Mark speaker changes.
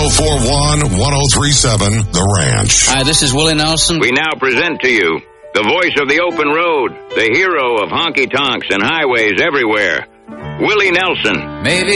Speaker 1: 1041-1037 The Ranch.
Speaker 2: Hi, this is Willie Nelson.
Speaker 3: We now present to you the voice of the open road, the hero of honky-tonks and highways everywhere, Willie Nelson.
Speaker 2: Maybe